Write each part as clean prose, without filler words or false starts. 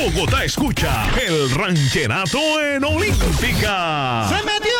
Bogotá escucha el rancherato en Olímpica. ¡Se metió!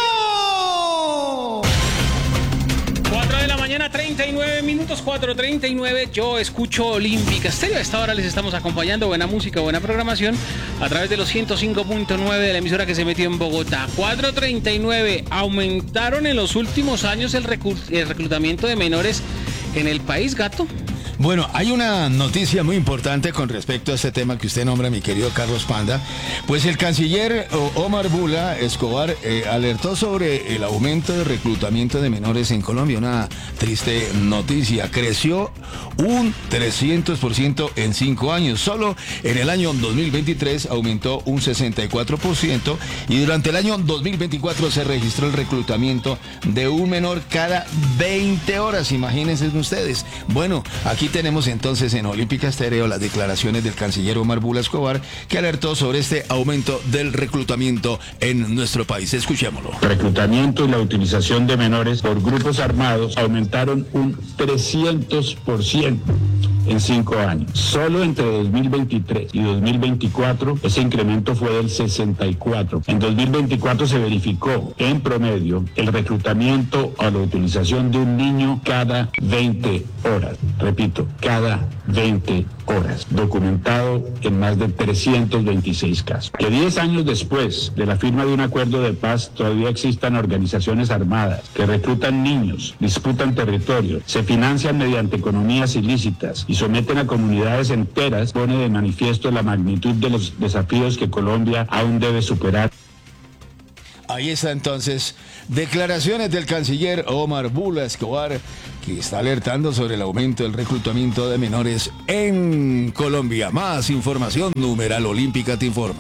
4 de la mañana, 39 minutos, 4:39. Yo escucho Olímpica Estéreo. A esta hora les estamos acompañando buena música, buena programación a través de los 105.9 de la emisora que se metió en Bogotá. 4:39. Aumentaron en los últimos años el reclutamiento de menores en el país, Gato. Bueno, hay una noticia muy importante con respecto a este tema que usted nombra, mi querido Carlos Panda. Pues el canciller Omar Bula Escobar alertó sobre el aumento de reclutamiento de menores en Colombia. Una triste noticia. Creció un 300% en 5 años. Solo en el año 2023 aumentó un 64% y durante el año 2024 se registró el reclutamiento de un menor cada 20 horas. Imagínense ustedes. Bueno, aquí tenemos entonces en Olímpica Estéreo las declaraciones del canciller Omar Bula Escobar, que alertó sobre este aumento del reclutamiento en nuestro país. Escuchémoslo. El reclutamiento y la utilización de menores por grupos armados aumentaron un 300% en 5 años. Solo entre 2023 y 2024 ese incremento fue del 64%. En 2024 se verificó en promedio el reclutamiento o la utilización de un niño cada 20 horas. Repito, cada 20 horas, documentado en más de 326 casos. Que 10 años después de la firma de un acuerdo de paz todavía existan organizaciones armadas que reclutan niños, disputan territorio, se financian mediante economías ilícitas y someten a comunidades enteras, pone de manifiesto la magnitud de los desafíos que Colombia aún debe superar. Ahí está entonces declaraciones del canciller Omar Bula Escobar, que está alertando sobre el aumento del reclutamiento de menores en Colombia. Más información, numeral Olímpica te informa.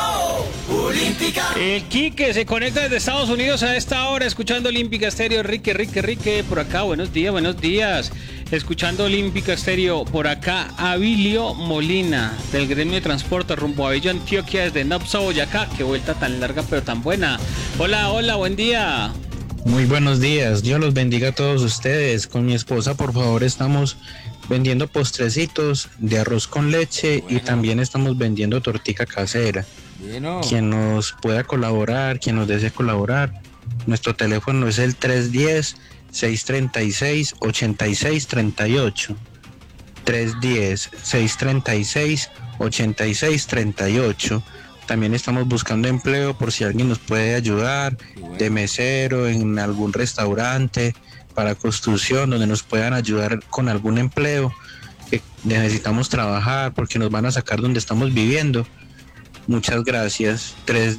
El Quique se conecta desde Estados Unidos a esta hora, escuchando Olímpica Estéreo. Rique, por acá, buenos días. Escuchando Olímpica Estéreo, por acá, Abilio Molina, del gremio de transporte rumbo a Villa Antioquia, desde Nopsa, Boyacá. Qué vuelta tan larga, pero tan buena. Hola, buen día. Muy buenos días, Dios los bendiga a todos ustedes. Con mi esposa, por favor, estamos vendiendo postrecitos de arroz con leche y también estamos vendiendo tortica casera. Bueno. Quien nos pueda colaborar, quien nos desee colaborar, nuestro teléfono es el 310-636-8638. 310-636-8638. También estamos buscando empleo por si alguien nos puede ayudar, de mesero en algún restaurante, para construcción, donde nos puedan ayudar con algún empleo, que necesitamos trabajar porque nos van a sacar donde estamos viviendo. Muchas gracias.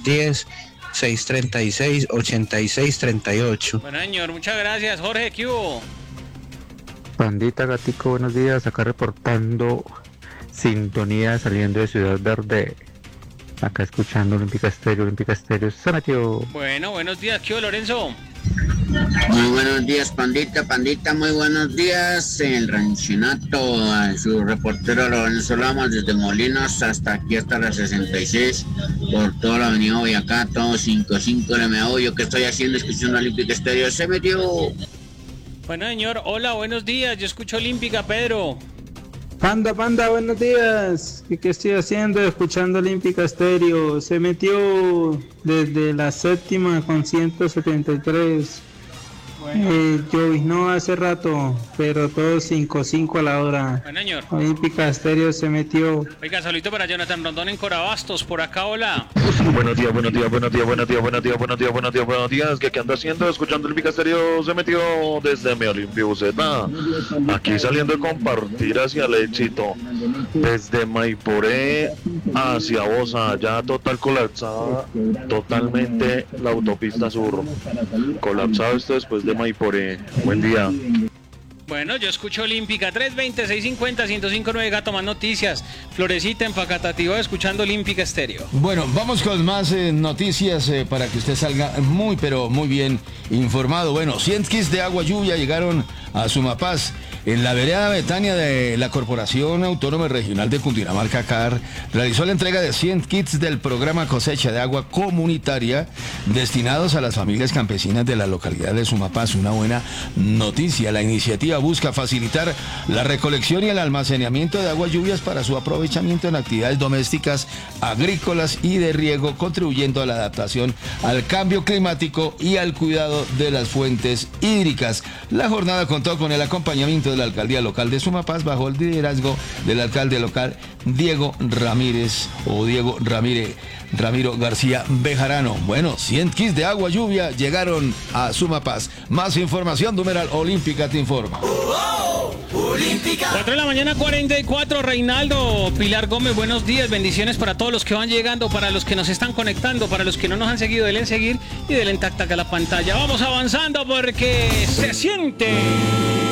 310-636-8638. Bueno, señor, muchas gracias. Jorge, ¿qué hubo? Pandita, gatico, buenos días. Acá reportando sintonía saliendo de Ciudad Verde. Acá escuchando Olímpica Estéreo, se metió. Bueno, buenos días, ¿qué hubo, Lorenzo? Muy buenos días, Pandita, muy buenos días. El ranchinato, a su reportero Lorenzo Lamas, desde Molinos hasta aquí, hasta la 66, por toda la avenida Boyacá, todo 55 LMO. Yo que estoy haciendo, escuchando Olímpica Estéreo, se metió. Bueno, señor, hola, buenos días, yo escucho Olímpica, Pedro. Panda, buenos días. ¿Qué estoy haciendo? Escuchando Olímpica Estéreo. Se metió desde la 7ª con 173. Bueno. Lloviznó hace rato, pero todo 5 a la hora. Bueno, señor. Olímpica Estéreo se metió. Oiga, saludito para Jonathan Rondón en Corabastos, por acá, hola. Buenos días. ¿Qué anda haciendo? Escuchando Olímpica Estéreo, se metió desde mi Olimpio Buceta. Aquí saliendo a compartir hacia el éxito. Desde Maiporé hacia Bosa, ya total colapsada, totalmente la autopista sur. Colapsado esto después de Maiporé. Buen día. Bueno, yo escucho Olímpica, 320-650-1059, Gato, más noticias. Florecita en Facatativá, escuchando Olímpica Estéreo. Bueno, vamos con más noticias para que usted salga muy, pero muy bien informado. Bueno, 100 kits de agua lluvia llegaron a Sumapaz. en la vereda Betania de la Corporación Autónoma Regional de Cundinamarca, CAR, realizó la entrega de 100 kits del programa Cosecha de Agua Comunitaria destinados a las familias campesinas de la localidad de Sumapaz. Una buena noticia. La iniciativa busca facilitar la recolección y el almacenamiento de aguas lluvias para su aprovechamiento en actividades domésticas, agrícolas y de riego, contribuyendo a la adaptación al cambio climático y al cuidado de las fuentes hídricas. La jornada contó con el acompañamiento de la alcaldía local de Sumapaz bajo el liderazgo del alcalde local Diego Ramiro García Bejarano. Bueno, 100 kits de agua lluvia llegaron a Sumapaz. Más información, numeral Olímpica te informa. 4 de la mañana, 44. Reinaldo, Pilar Gómez, buenos días, bendiciones para todos los que van llegando, para los que nos están conectando, para los que no nos han seguido, denle en seguir y denle en tac tac a la pantalla. Vamos avanzando porque se siente.